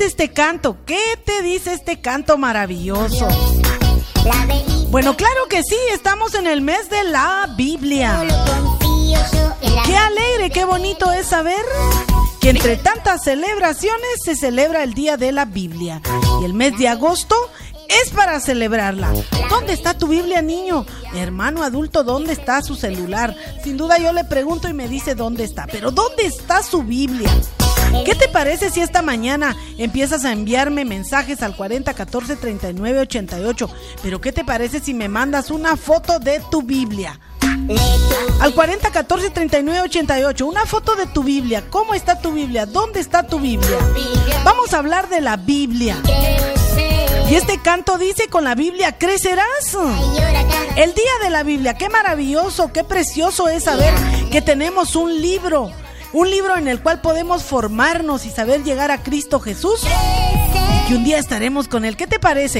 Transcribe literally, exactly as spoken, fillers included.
dice este canto? ¿Qué te dice este canto maravilloso? Bueno, claro que sí, estamos en el mes de la Biblia. Qué alegre, qué bonito es saber que entre tantas celebraciones se celebra el Día de la Biblia. Y el mes de agosto es para celebrarla. ¿Dónde está tu Biblia, niño? Hermano adulto, ¿dónde está su celular? Sin duda yo le pregunto y me dice dónde está. Pero ¿dónde está su Biblia? ¿Qué te parece si esta mañana empiezas a enviarme mensajes al cuarenta catorce treinta y nueve ochenta y ocho? Pero ¿qué te parece si me mandas una foto de tu Biblia? Al cuarenta catorce treinta y nueve ochenta y ocho, una foto de tu Biblia. ¿Cómo está tu Biblia? ¿Dónde está tu Biblia? Vamos a hablar de la Biblia. Y este canto dice: con la Biblia crecerás. El día de la Biblia, qué maravilloso, qué precioso es saber que tenemos un libro. Un libro en el cual podemos formarnos y saber llegar a Cristo Jesús. Y que un día estaremos con Él. ¿Qué te parece?